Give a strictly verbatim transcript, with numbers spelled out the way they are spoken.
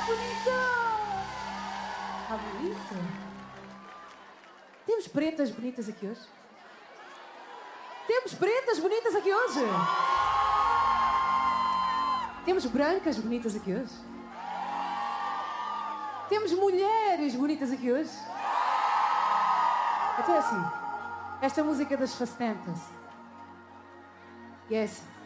bonito! Está bonito! Temos pretas bonitas aqui hoje? Temos pretas bonitas aqui hoje? Temos brancas bonitas aqui hoje? Temos mulheres bonitas aqui hoje? Então é assim, esta música das Facetentas. Yes.